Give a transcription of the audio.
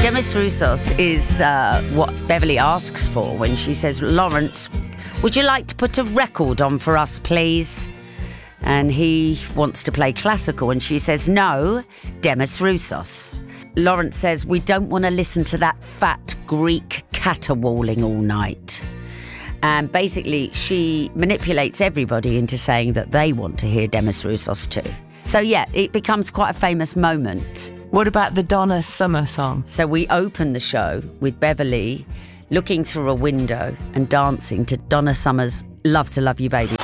Demis Roussos is what Beverly asks for when she says, Lawrence, would you like to put a record on for us, please? And he wants to play classical, and she says, no, Demis Roussos. Lawrence says, we don't want to listen to that fat Greek caterwauling all night. And basically, she manipulates everybody into saying that they want to hear Demis Roussos too. So yeah, it becomes quite a famous moment. What about the Donna Summer song? So we open the show with Beverly looking through a window and dancing to Donna Summer's Love to Love You Baby.